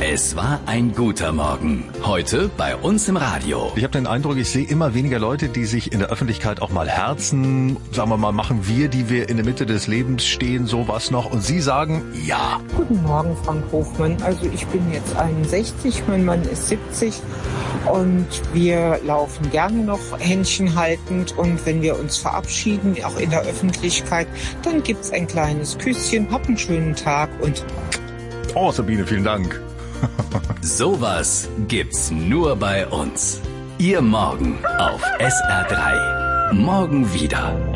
Es war ein guter Morgen. Heute bei uns im Radio. Ich habe den Eindruck, ich sehe immer weniger Leute, die sich in der Öffentlichkeit auch mal herzen. Sagen wir mal, machen wir, die wir in der Mitte des Lebens stehen, sowas noch. Und Sie sagen, ja. Guten Morgen, Frank Hofmann. Also ich bin jetzt 61, mein Mann ist 70 und wir laufen gerne noch Händchen haltend. Und wenn wir uns verabschieden, auch in der Öffentlichkeit, dann gibt's ein kleines Küsschen. Hab einen schönen Tag und... Oh, Sabine, vielen Dank. Sowas gibt's nur bei uns. Ihr Morgen auf SR3. Morgen wieder.